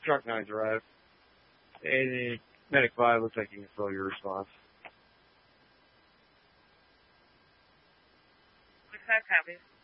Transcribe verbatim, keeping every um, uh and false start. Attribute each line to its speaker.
Speaker 1: Truck nine's arrived. And Medic five looks like you can fill your response.
Speaker 2: Six five copies.